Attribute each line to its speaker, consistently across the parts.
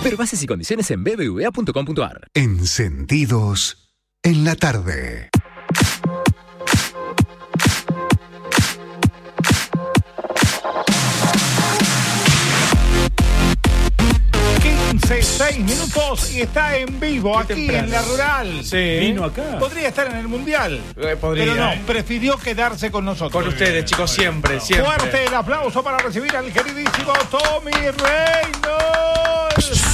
Speaker 1: Pero bases y condiciones en bbva.com.ar.
Speaker 2: Encendidos en la tarde.
Speaker 3: 6 minutos y está en vivo aquí en La Rural.
Speaker 4: Sí. Vino acá.
Speaker 3: Podría estar en el Mundial.
Speaker 4: Podría.
Speaker 3: Pero no, prefirió quedarse con nosotros.
Speaker 4: Con ustedes, chicos, siempre.
Speaker 3: Fuerte el aplauso para recibir al queridísimo Tommy Reynolds.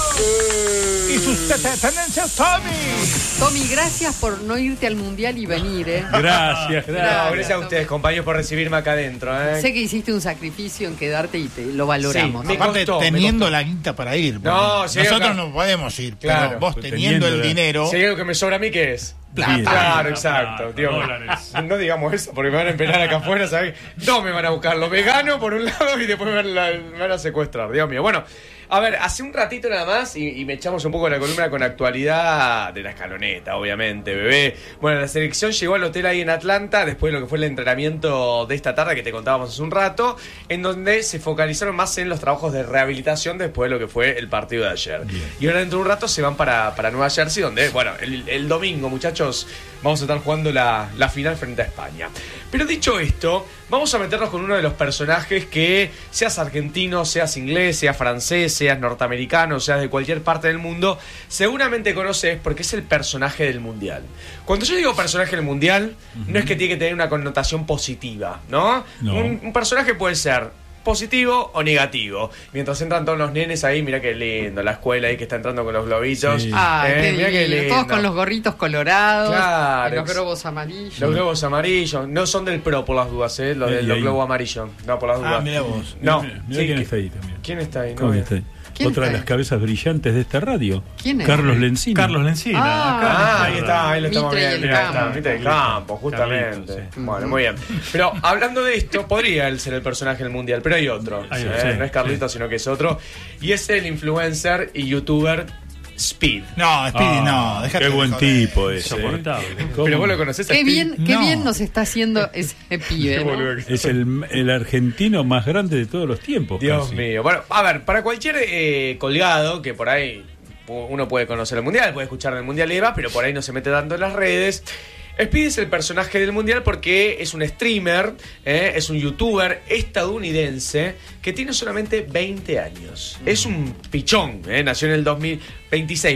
Speaker 3: Y sus tendencias, Tommy.
Speaker 5: Tommy, gracias por no irte al Mundial y venir,
Speaker 4: Gracias.
Speaker 5: Gracias
Speaker 4: A ustedes, compañeros, por recibirme acá adentro.
Speaker 5: Sé que hiciste un sacrificio en quedarte y lo valoramos.
Speaker 4: Sí,
Speaker 3: Aparte,
Speaker 4: costó,
Speaker 3: teniendo la guita para ir.
Speaker 4: No, sí,
Speaker 3: nosotros
Speaker 4: acá
Speaker 3: no podemos ir,
Speaker 4: claro,
Speaker 3: pero vos teniendo el dinero.
Speaker 4: Si hay algo que me sobra a mí, ¿qué es?
Speaker 3: Plata.
Speaker 4: Claro, exacto. Tío, no digamos eso, porque me van a empeñar acá afuera, ¿sabes? No me van a buscar los veganos por un lado y después me van a secuestrar, Dios mío. Bueno, a ver, hace un ratito nada más y me echamos un poco la columna con actualidad de la escaloneta, obviamente, bebé. Bueno, la selección llegó al hotel ahí en Atlanta después de lo que fue el entrenamiento de esta tarde que te contábamos hace un rato, en donde se focalizaron más en los trabajos de rehabilitación después de lo que fue el partido de ayer. Bien. Y ahora dentro de un rato se van para Nueva Jersey, donde, bueno, el domingo, muchachos, vamos a estar jugando la final frente a España. Pero dicho esto, vamos a meternos con uno de los personajes que, seas argentino, seas inglés, seas francés, seas norteamericano, seas de cualquier parte del mundo, seguramente conoces porque es el personaje del Mundial. Cuando yo digo personaje del Mundial, no es que tiene que tener una connotación positiva, ¿no? Un personaje puede ser positivo o negativo. Mientras entran todos los nenes ahí, mira qué lindo, la escuela ahí que está entrando con los globitos. Sí.
Speaker 5: Mira qué lindo. Todos con los gorritos colorados,
Speaker 4: claro,
Speaker 5: los globos amarillos.
Speaker 4: Los globos amarillos, no son del PRO por las dudas, los globos amarillos. No, por las dudas.
Speaker 3: Mira vos.
Speaker 4: No.
Speaker 6: Mira quién está ahí también.
Speaker 4: ¿Quién está ahí?
Speaker 6: ¿Cómo está ahí? Otra de las cabezas brillantes de esta radio.
Speaker 5: ¿Quién es?
Speaker 6: Carlos Lencina.
Speaker 3: Carlos Lencina.
Speaker 4: Ahí está, ahí lo estamos
Speaker 5: Mitre
Speaker 4: viendo. Mitre del campo, justamente.
Speaker 6: Carlitos, sí.
Speaker 4: Bueno, muy bien. Pero hablando de esto, podría él ser el personaje del Mundial, pero hay otro. No es Carlitos, sino que es otro. Y es el influencer y youtuber Speed.
Speaker 3: No, Speedy, no.
Speaker 6: Qué buen tipo ese.
Speaker 4: Pero vos lo conocés a
Speaker 5: Qué
Speaker 4: Speed.
Speaker 5: bien nos está haciendo ese pibe, ¿no?
Speaker 6: Es el argentino más grande de todos los tiempos.
Speaker 4: Dios
Speaker 6: casi.
Speaker 4: mío. Bueno, a ver, para cualquier colgado que por ahí uno puede conocer el Mundial, puede escuchar del Mundial y demás, pero por ahí no se mete tanto en las redes. Speed es el personaje del Mundial porque es un streamer, es un youtuber estadounidense que tiene solamente 20 años. Es un pichón, nació en el 2026,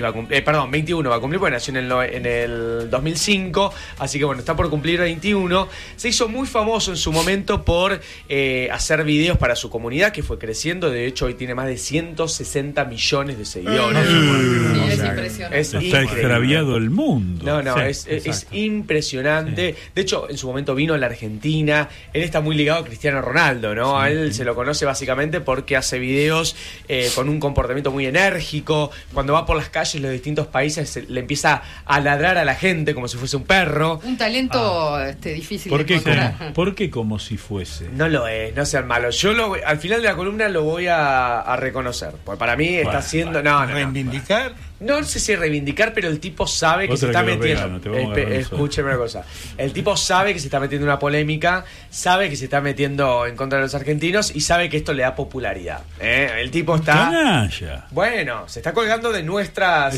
Speaker 4: 21 va a cumplir, porque nació en el 2005, así que bueno, está por cumplir 21. Se hizo muy famoso en su momento por hacer videos para su comunidad, que fue creciendo. De hecho, hoy tiene más de 160 millones de seguidores.
Speaker 5: Sí, es impresionante.
Speaker 6: Está extraviado el mundo.
Speaker 4: No, es impresionante. Sí. De hecho, en su momento vino a la Argentina. Él está muy ligado a Cristiano Ronaldo, ¿no? Sí. A él se lo conoce básicamente porque hace videos con un comportamiento muy enérgico. Cuando va por las calles de los distintos países le empieza a ladrar a la gente como si fuese un perro.
Speaker 5: Un talento difícil de encontrar.
Speaker 6: ¿Por qué como si fuese?
Speaker 4: No lo es, no sean malos. Yo al final de la columna lo voy a reconocer. Porque para mí está haciendo...
Speaker 3: ¿Reivindicar?
Speaker 4: No sé si reivindicar, pero el tipo sabe que se está metiendo. Escúcheme una cosa. El tipo sabe que se está metiendo en una polémica, sabe que se está metiendo en contra de los argentinos y sabe que esto le da popularidad. El tipo está.
Speaker 6: ¡Canalla!
Speaker 4: Bueno, se está colgando de nuestros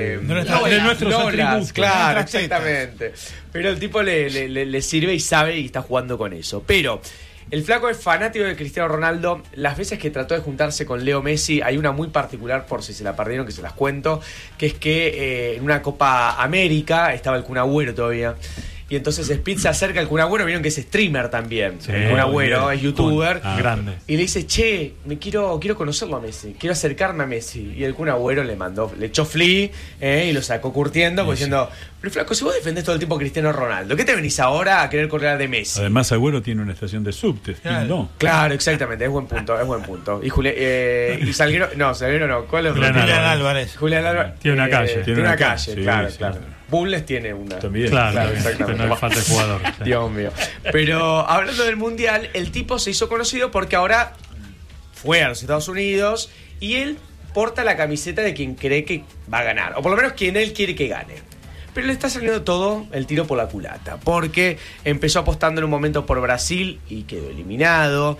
Speaker 3: atributos.
Speaker 4: Claro, exactamente. Pero el tipo le sirve y sabe y está jugando con eso. Pero el flaco es fanático de Cristiano Ronaldo. Las veces que trató de juntarse con Leo Messi, hay una muy particular, por si se la perdieron, que se las cuento, que es que en una Copa América estaba el Kun Agüero todavía. Y entonces Speed se acerca al Kun Agüero, vieron que es streamer también. Sí, el Kun Agüero es youtuber.
Speaker 3: Grande.
Speaker 4: Y le dice, che, quiero conocerlo a Messi, quiero acercarme a Messi. Y el Kun Agüero le echó flea y lo sacó curtiendo, sí, diciendo, pero flaco, si vos defendés todo el tiempo a Cristiano Ronaldo, ¿qué te venís ahora a querer correr de Messi?
Speaker 6: Además, Agüero tiene una estación de subte, no.
Speaker 4: Claro, exactamente, es buen punto. Y Salguero no, ¿cuál es?
Speaker 3: Julián Álvarez.
Speaker 4: Julián Álvarez.
Speaker 3: Tiene una calle.
Speaker 4: Tiene una calle,
Speaker 6: sí,
Speaker 4: claro,
Speaker 6: sí,
Speaker 4: claro. Bulnes tiene una.
Speaker 6: También.
Speaker 3: Claro,
Speaker 4: exactamente.
Speaker 3: No le falta el jugador.
Speaker 4: Dios mío. Pero hablando del Mundial, el tipo se hizo conocido porque ahora fue a los Estados Unidos y él porta la camiseta de quien cree que va a ganar. O por lo menos quien él quiere que gane. pero le está saliendo todo el tiro por la culata, porque empezó apostando en un momento por Brasil y quedó eliminado.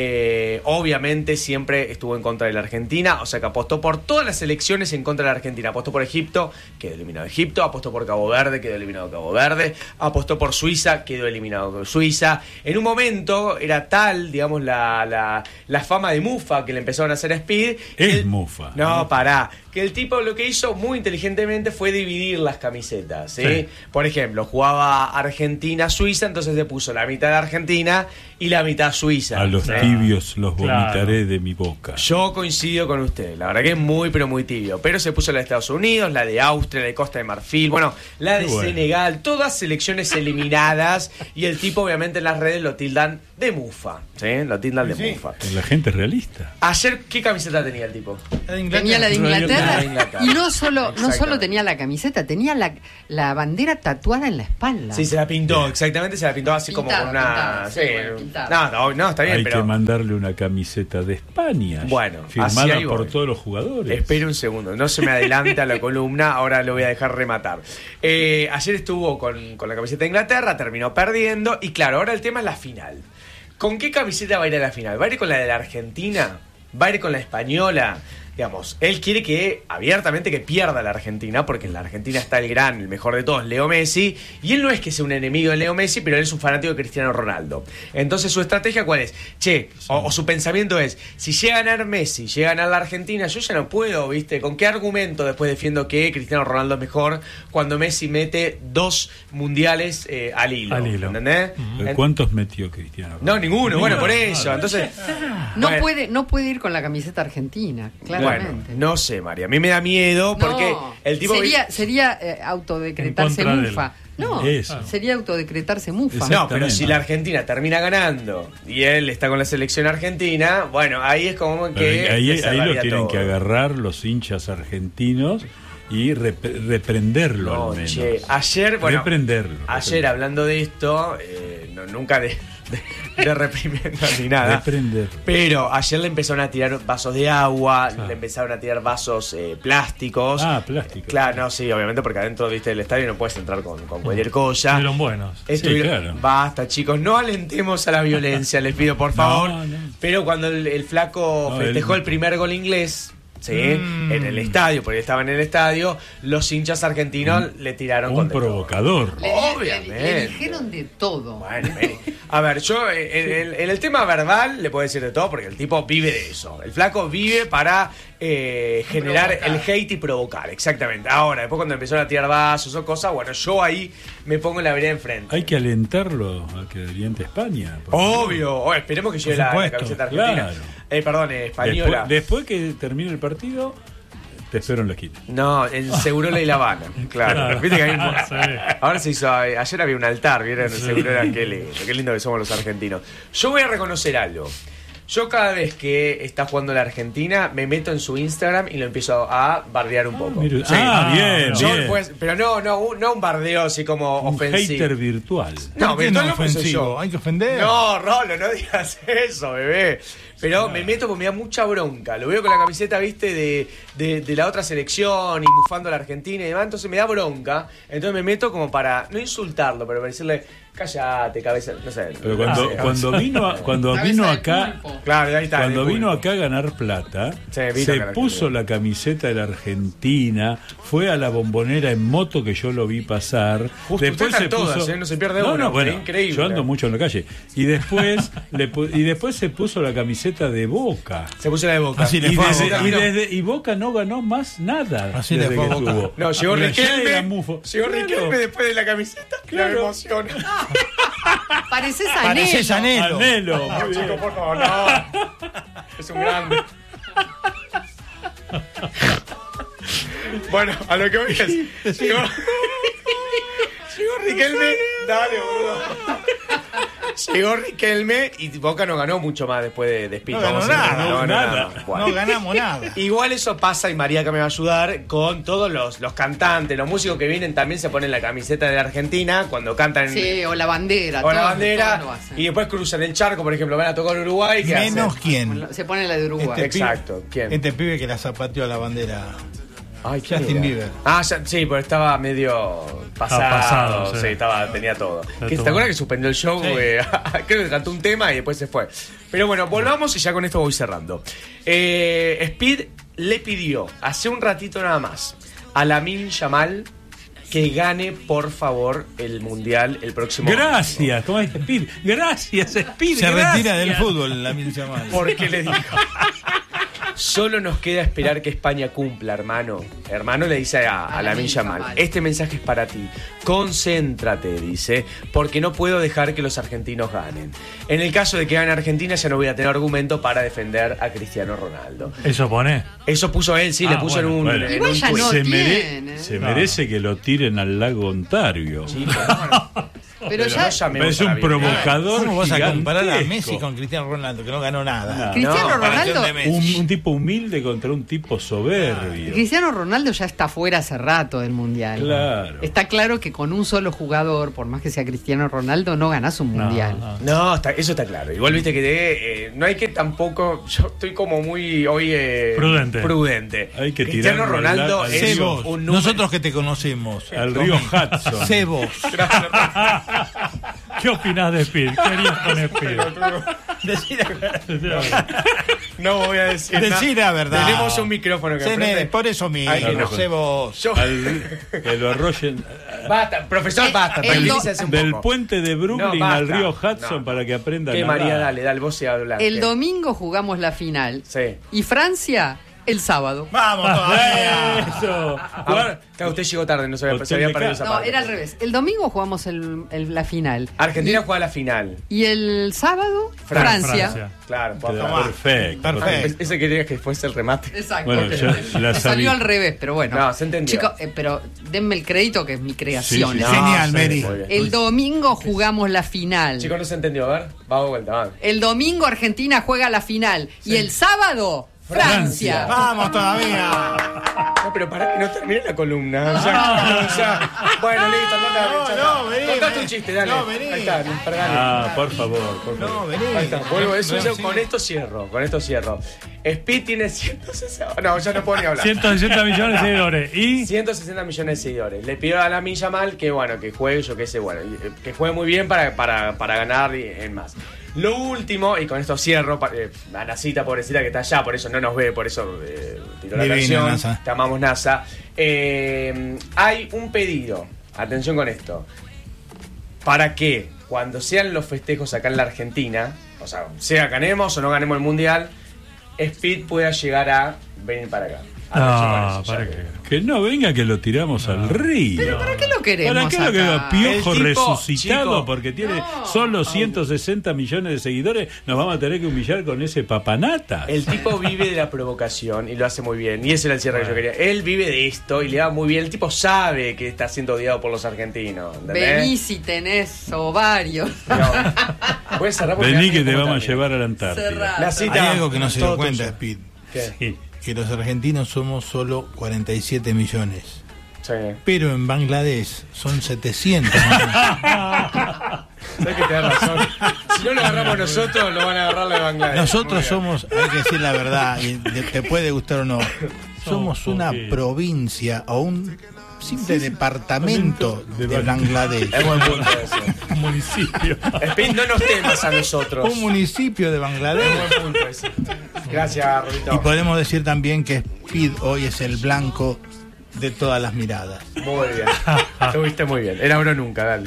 Speaker 4: Obviamente siempre estuvo en contra de la Argentina, o sea que apostó por todas las elecciones en contra de la Argentina. Apostó por Egipto, quedó eliminado Egipto. Apostó por Cabo Verde, quedó eliminado Cabo Verde. Apostó por Suiza, quedó eliminado Suiza. En un momento era tal, digamos, la fama de Mufa que le empezaron a hacer a Speed.
Speaker 6: Es Mufa.
Speaker 4: No, pará. Que el tipo lo que hizo muy inteligentemente fue dividir las camisetas, ¿sí?
Speaker 6: Sí.
Speaker 4: Por ejemplo, jugaba Argentina-Suiza, entonces le puso la mitad de Argentina y la mitad Suiza.
Speaker 6: A los
Speaker 4: ¿sí?
Speaker 6: tibios los vomitaré de mi boca.
Speaker 4: Yo coincido con usted, la verdad que es muy pero muy tibio. Pero se puso la de Estados Unidos, la de Austria, la de Costa de Marfil, bueno, la de Senegal, todas selecciones eliminadas. Y el tipo obviamente en las redes lo tildan de Mufa, ¿sí? Lo tildan de Mufa.
Speaker 6: La gente es realista.
Speaker 4: Ayer, ¿qué camiseta tenía el tipo?
Speaker 5: Tenía la de Inglaterra.
Speaker 4: La de Inglaterra.
Speaker 5: Y no solo tenía la camiseta, tenía la bandera tatuada en la espalda.
Speaker 4: Sí, se la pintó, exactamente, se la pintó así como con una...
Speaker 5: Pintada, sí, bueno,
Speaker 4: no, está bien,
Speaker 6: Hay
Speaker 4: pero...
Speaker 6: que mandarle una camiseta de España.
Speaker 4: Bueno,
Speaker 6: firmada
Speaker 4: así ahí
Speaker 6: por
Speaker 4: voy.
Speaker 6: todos los jugadores.
Speaker 4: Espere un segundo, no se me adelante a la columna, ahora lo voy a dejar rematar. Ayer estuvo con la camiseta de Inglaterra, terminó perdiendo, y claro, ahora el tema es la final. ¿Con qué camiseta va a ir a la final? ¿Va a ir con la de la Argentina? ¿Va a ir con la española? Digamos, él quiere que abiertamente que pierda la Argentina, porque en la Argentina está el mejor de todos, Leo Messi, y él no es que sea un enemigo de Leo Messi, pero él es un fanático de Cristiano Ronaldo. Entonces su estrategia ¿cuál es? O su pensamiento es, si llega a ganar Messi, llega a ganar la Argentina, yo ya no puedo, ¿viste? ¿Con qué argumento después defiendo que Cristiano Ronaldo es mejor cuando Messi mete 2 mundiales al hilo? ¿Entendés?
Speaker 6: ¿Cuántos metió Cristiano Ronaldo?
Speaker 4: No, ninguno, bueno, por eso. Entonces,
Speaker 5: No puede ir con la camiseta argentina, claramente.
Speaker 4: Bueno, no sé, María, a mí me da miedo porque el tipo...
Speaker 5: Sería autodecretarse
Speaker 6: En contra de
Speaker 5: Mufa. No,
Speaker 6: Eso.
Speaker 5: sería autodecretarse Mufa.
Speaker 4: No, pero si la Argentina termina ganando y él está con la selección argentina, bueno, ahí es como que...
Speaker 6: Ahí lo
Speaker 4: cerraría
Speaker 6: tienen
Speaker 4: todo.
Speaker 6: que agarrar los hinchas argentinos y reprenderlo al menos.
Speaker 4: Ayer, bueno,
Speaker 6: reprenderlo.
Speaker 4: Hablando de esto, nunca de reprimenda ni nada.
Speaker 6: Reprender.
Speaker 4: Pero ayer le empezaron a tirar vasos de agua, le empezaron a tirar vasos plásticos.
Speaker 6: Plásticos.
Speaker 4: Claro, no, sí, obviamente, porque adentro, viste, del estadio no puedes entrar con cualquier cosa.
Speaker 7: Estuvieron buenos.
Speaker 6: Claro.
Speaker 4: Basta, chicos, no alentemos a la violencia, les pido por favor.
Speaker 6: No.
Speaker 4: Pero cuando el flaco festejó el primer gol inglés, ¿sí? En el estadio, porque estaba en el estadio, los hinchas argentinos le tiraron con
Speaker 6: un provocador.
Speaker 4: Obviamente.
Speaker 5: Le dijeron de todo.
Speaker 4: Bueno, a ver, yo en el tema verbal le puedo decir de todo porque el tipo vive de eso. El flaco vive para generar el hate y provocar, exactamente. Ahora, después cuando empezaron a tirar vasos o cosas, bueno, yo ahí me pongo en la vereda enfrente.
Speaker 6: Hay que alentarlo a que aliente España.
Speaker 4: Obvio, esperemos que lleve la camiseta argentina.
Speaker 6: Claro.
Speaker 4: Perdón, española.
Speaker 6: Después que termine el partido, te espero en la esquina.
Speaker 4: No, en Segurola y La Habana. Claro. Viste que
Speaker 7: Sí.
Speaker 4: ahora se hizo. Ayer había un altar, ¿vieron? En el Segurola, qué lindo que somos los argentinos. Yo voy a reconocer algo. Yo cada vez que está jugando la Argentina me meto en su Instagram y lo empiezo a bardear un poco.
Speaker 6: Mira,
Speaker 4: Sí.
Speaker 6: bien,
Speaker 4: Yo,
Speaker 6: bien.
Speaker 4: pues, pero no un bardeo así como
Speaker 6: Un
Speaker 4: ofensivo.
Speaker 6: hater virtual.
Speaker 4: No,
Speaker 3: ¿Por qué
Speaker 4: virtual
Speaker 3: no
Speaker 4: no soy
Speaker 3: ofensivo?
Speaker 4: yo.
Speaker 3: Hay que ofender.
Speaker 4: No, Rolo, no digas eso, bebé. Pero me meto porque me da mucha bronca. Lo veo con la camiseta, viste, de la otra selección y bufando a la Argentina y demás. Entonces me da bronca. Entonces me meto como para, no insultarlo, pero para decirle, cállate, cabeza, no sé.
Speaker 6: Pero cuando
Speaker 5: Cabeza
Speaker 6: vino
Speaker 5: de
Speaker 6: acá,
Speaker 5: pulpo.
Speaker 4: Claro, ahí está.
Speaker 6: cuando
Speaker 4: el
Speaker 6: vino
Speaker 4: pulpo.
Speaker 6: acá a ganar plata,
Speaker 4: Sí, vino
Speaker 6: se
Speaker 4: a ganar
Speaker 6: puso
Speaker 4: plata.
Speaker 6: la camiseta de la Argentina, fue a la Bombonera en moto que yo lo vi pasar.
Speaker 4: Justo, usted está en todas, no se pierde una,
Speaker 6: bueno,
Speaker 4: es increíble.
Speaker 6: yo ando mucho en la calle. Y después después se puso la camiseta de Boca.
Speaker 4: Se puso la de Boca.
Speaker 3: Así le
Speaker 6: Y,
Speaker 3: fue a
Speaker 6: desde-
Speaker 3: Boca.
Speaker 6: y Boca no ganó más nada.
Speaker 3: Así
Speaker 6: desde
Speaker 3: le fue a
Speaker 6: que
Speaker 3: Boca.
Speaker 6: estuvo.
Speaker 4: No, llegó
Speaker 6: Porque ya era
Speaker 4: Riquelme.
Speaker 6: mufo.
Speaker 4: Llegó
Speaker 6: Claro.
Speaker 4: Riquelme después de la camiseta.
Speaker 6: Claro.
Speaker 4: La emociona.
Speaker 5: Pareces
Speaker 3: Pareces
Speaker 5: Anhelo.
Speaker 3: Anhelo.
Speaker 6: Anhelo.
Speaker 4: No, chicos, por favor, no. Es un grande. Bueno, a lo que voy es. Llegó Riquelme. Dale, boludo. Llegó Riquelme y Boca no ganó mucho más después de Espíritu.
Speaker 3: No ganó nada,
Speaker 6: no, nada.
Speaker 4: Bueno.
Speaker 3: No ganamos nada.
Speaker 4: Igual eso pasa, y María que me va a ayudar, con todos los cantantes, los músicos que vienen también se ponen la camiseta de la Argentina cuando cantan
Speaker 5: Sí, o la bandera.
Speaker 4: o la
Speaker 5: todos
Speaker 4: bandera
Speaker 5: lo hacen.
Speaker 4: y después cruzan el charco, por ejemplo, van a tocar Uruguay. ¿Qué
Speaker 3: Menos
Speaker 4: hacen?
Speaker 3: quién.
Speaker 5: Se pone la de Uruguay.
Speaker 3: Este
Speaker 4: Exacto, ¿quién?
Speaker 3: Este pibe que la zapateó a la bandera.
Speaker 4: Ay, ¿quién
Speaker 7: Justin
Speaker 4: era?
Speaker 7: Bieber.
Speaker 4: Sí, pero estaba medio pasado. Sí, tenía todo. ¿Te acuerdas que suspendió el show?
Speaker 7: Sí.
Speaker 4: Creo que cantó un tema y después se fue. Pero bueno, volvamos y ya con esto voy cerrando. Speed le pidió hace un ratito nada más a Lamine Yamal que gane, por favor, el Mundial el próximo año.
Speaker 6: Gracias, ¿cómo es Speed? Gracias, Speed.
Speaker 7: Se
Speaker 6: gracias.
Speaker 7: retira del fútbol, Lamine Yamal.
Speaker 4: Porque le dijo: solo nos queda esperar que España cumpla, hermano. Hermano le dice a Lamine Yamal: este mensaje es para ti. Concéntrate, dice, porque no puedo dejar que los argentinos ganen. En el caso de que gane Argentina, ya no voy a tener argumento para defender a Cristiano Ronaldo.
Speaker 6: ¿Eso pone?
Speaker 4: Eso puso él, sí, le puso en un
Speaker 5: Igual ya
Speaker 4: tuit.
Speaker 5: no
Speaker 6: se,
Speaker 5: tiene.
Speaker 6: se merece que lo tiren al lago Ontario.
Speaker 4: Sí, pero bueno.
Speaker 5: Pero ya.
Speaker 4: no llamemos
Speaker 6: Es
Speaker 4: a la
Speaker 6: un
Speaker 4: Biblia.
Speaker 6: provocador.
Speaker 7: ¿Cómo vas a comparar a
Speaker 6: gigantesco.
Speaker 7: Messi con Cristiano Ronaldo, que no ganó nada?
Speaker 5: Cristiano
Speaker 4: No,
Speaker 5: Ronaldo.
Speaker 7: comparación de Messi.
Speaker 6: Un tipo humilde contra un tipo soberbio.
Speaker 5: Cristiano Ronaldo ya está fuera hace rato del Mundial.
Speaker 6: Claro.
Speaker 5: Está claro que con un solo jugador, por más que sea Cristiano Ronaldo, no ganás un Mundial.
Speaker 4: No, eso está claro. Igual viste que no hay que tampoco. Yo estoy como muy hoy prudente.
Speaker 6: Hay que
Speaker 4: Cristiano
Speaker 6: tirarlo
Speaker 4: Ronaldo
Speaker 6: al
Speaker 4: es
Speaker 7: Sebos,
Speaker 4: un número.
Speaker 7: nosotros que te conocemos.
Speaker 6: Al río Hudson.
Speaker 7: Sebos.
Speaker 6: ¿Qué opinás de Speed? ¿Qué harías con Speed?
Speaker 4: No voy a decir.
Speaker 7: Decir la verdad.
Speaker 4: Tenemos un micrófono que prende.
Speaker 7: Por eso mismo,
Speaker 4: Ay, que no.
Speaker 7: Sebos.
Speaker 6: Que lo arrollen
Speaker 4: Basta, profesor, basta. Tranquilícese un
Speaker 6: del
Speaker 4: poco.
Speaker 6: puente de Brooklyn
Speaker 4: No, basta.
Speaker 6: al río Hudson
Speaker 4: No.
Speaker 6: para que aprenda a
Speaker 4: ¿Qué,
Speaker 6: nadar.
Speaker 4: María? Dale, vos se habla.
Speaker 5: El domingo jugamos la final.
Speaker 4: Sí.
Speaker 5: Y Francia el sábado.
Speaker 7: Vamos todavía.
Speaker 6: Eso.
Speaker 4: Ahora, usted llegó tarde, no sabía, se había perdido esa
Speaker 5: No,
Speaker 4: parte.
Speaker 5: era al revés. El domingo jugamos la final.
Speaker 4: Argentina juega la final.
Speaker 5: Y el sábado, Francia.
Speaker 4: Claro,
Speaker 6: Perfecto.
Speaker 4: Ese quería que fuese el remate.
Speaker 5: Exacto.
Speaker 6: Bueno, ya la
Speaker 5: Salió
Speaker 6: sabía.
Speaker 5: al revés, pero bueno.
Speaker 4: No, se entendió.
Speaker 5: Chicos, pero denme el crédito que es mi creación.
Speaker 6: Sí, sí.
Speaker 7: Genial, Mary.
Speaker 4: Muy bien.
Speaker 5: El domingo jugamos la final.
Speaker 4: Chicos, no se entendió, a ver, va de vuelta, va.
Speaker 5: El domingo Argentina juega la final. Y el sábado, Francia.
Speaker 7: Vamos todavía.
Speaker 4: No, pero para que no termine la columna. Bueno, listo,
Speaker 7: No, vení,
Speaker 4: contate
Speaker 7: vení.
Speaker 4: un chiste, dale.
Speaker 7: No, vení.
Speaker 4: Ahí está, perdón.
Speaker 6: Por favor.
Speaker 7: No, vení.
Speaker 4: Ahí está, vuelvo, eso,
Speaker 7: Sí.
Speaker 4: con esto cierro. Speed tiene 160. No, ya no puedo ni hablar.
Speaker 6: 160 millones de seguidores. Y
Speaker 4: 160 millones de seguidores. Le pidió a Lamine Yamal que bueno, que juegue, yo qué sé, bueno, que juegue muy bien para ganar y en más. Lo último, y con esto cierro, a Nasita, pobrecita que está allá, por eso no nos ve, por eso tiró la
Speaker 7: Divina,
Speaker 4: canción.
Speaker 7: NASA.
Speaker 4: Te amamos, NASA. Hay un pedido, atención con esto, para que cuando sean los festejos acá en la Argentina, o sea ganemos o no ganemos el Mundial, Speed pueda llegar a venir para acá.
Speaker 6: que no venga que lo tiramos al río.
Speaker 5: ¿Pero para qué lo queremos
Speaker 6: ¿Para qué lo
Speaker 5: acá?
Speaker 6: queremos? Piojo
Speaker 4: El tipo,
Speaker 6: resucitado
Speaker 4: chico,
Speaker 6: porque tiene
Speaker 5: no.
Speaker 6: solo 160 millones de seguidores. Nos vamos a tener que humillar con ese papanata.
Speaker 4: El tipo vive de la provocación y lo hace muy bien. Y ese era el cierre que yo quería. Él vive de esto y le va muy bien. El tipo sabe que está siendo odiado por los argentinos. ¿Entendés?
Speaker 5: Vení si tenés ovarios.
Speaker 4: No. Puedes cerrar porque
Speaker 6: Vení
Speaker 4: ya
Speaker 6: que te
Speaker 4: tengo
Speaker 6: vamos a
Speaker 4: también.
Speaker 6: llevar a la Antártida.
Speaker 5: Cerrá.
Speaker 4: La cita,
Speaker 7: Hay algo que no se dio
Speaker 4: todo
Speaker 7: cuenta,
Speaker 4: tuyo.
Speaker 7: Speed.
Speaker 4: ¿Qué?
Speaker 6: Sí.
Speaker 7: Que los argentinos somos solo 47 millones.
Speaker 4: Sí.
Speaker 7: Pero en Bangladesh son 700 millones.
Speaker 4: Sabes que te da razón. Si no lo agarramos nosotros, lo van a agarrar la de Bangladesh.
Speaker 7: Nosotros somos, hay que decir la verdad, y te puede gustar o no, somos una
Speaker 6: poquito.
Speaker 7: provincia o un simple departamento de Bangladesh.
Speaker 4: Es buen punto eso.
Speaker 6: Un municipio.
Speaker 4: Speed, no nos temas a nosotros.
Speaker 7: Un municipio de
Speaker 4: Es
Speaker 7: Bangladesh.
Speaker 4: buen punto ese. Gracias, Rubito.
Speaker 7: Y podemos decir también que Speed hoy es el blanco de todas las miradas.
Speaker 4: Muy bien. Estuviste muy bien. Era oro nunca, dale.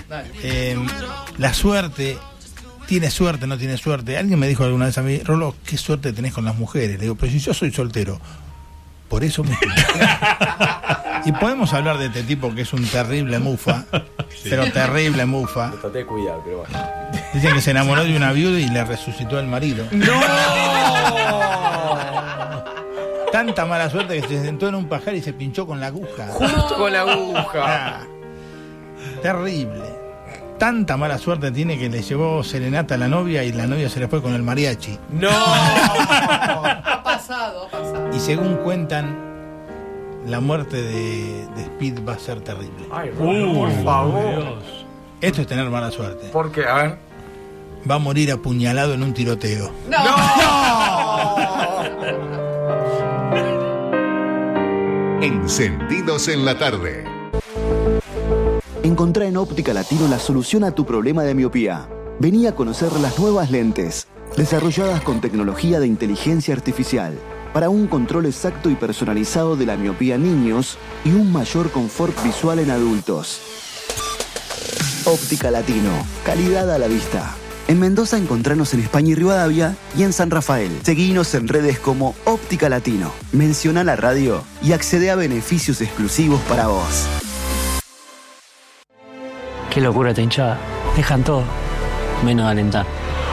Speaker 7: La suerte, tiene suerte, no tiene suerte. Alguien me dijo alguna vez a mí, Rolo, ¿qué suerte tenés con las mujeres? Le digo, pero si yo soy soltero. Por eso mismo. Y podemos hablar de este tipo que es un terrible mufa, pero terrible mufa.
Speaker 4: Lo traté de cuidar, pero bueno.
Speaker 7: Dicen que se enamoró de una viuda y le resucitó el marido. Tanta mala suerte que se sentó en un pajar y se pinchó con la aguja.
Speaker 4: Justo con la aguja.
Speaker 7: Ah, terrible. Tanta mala suerte tiene que le llevó serenata a la novia y la novia se le fue con el mariachi.
Speaker 4: ¡No!
Speaker 5: Ha pasado.
Speaker 7: Y según cuentan, la muerte de Speed va a ser terrible.
Speaker 4: Ay, Rolo, por favor.
Speaker 6: Dios.
Speaker 7: Esto es tener mala suerte.
Speaker 4: ¿Por qué? A ver.
Speaker 7: Va a morir apuñalado en un tiroteo.
Speaker 2: Encendidos en la tarde.
Speaker 8: Encontrá en Óptica Latino la solución a tu problema de miopía. Vení a conocer las nuevas lentes, desarrolladas con tecnología de inteligencia artificial, para un control exacto y personalizado de la miopía en niños y un mayor confort visual en adultos. Óptica Latino, calidad a la vista. En Mendoza encontranos en España y Rivadavia y en San Rafael. Seguinos en redes como Óptica Latino. Menciona la radio y accede a beneficios exclusivos para vos.
Speaker 9: Qué locura esta hinchada. Dejan todo, menos alentar.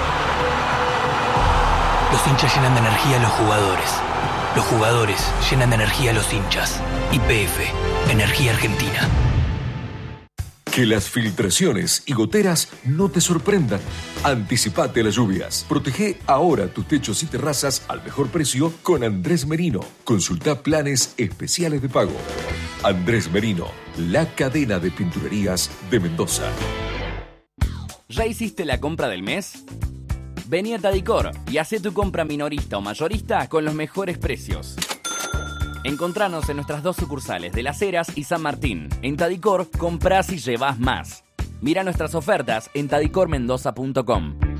Speaker 10: Los hinchas llenan de energía a los jugadores. Los jugadores llenan de energía a los hinchas. YPF, Energía Argentina.
Speaker 11: Que las filtraciones y goteras no te sorprendan. Anticipate a las lluvias. Protege ahora tus techos y terrazas al mejor precio con Andrés Merino. Consulta planes especiales de pago. Andrés Merino, la cadena de pinturerías de Mendoza.
Speaker 12: ¿Ya hiciste la compra del mes? Vení a Tadicor y hacé tu compra minorista o mayorista con los mejores precios. Encontranos en nuestras 2 sucursales de Las Heras y San Martín. En Tadicor, comprás y llevás más. Mira nuestras ofertas en tadicormendoza.com.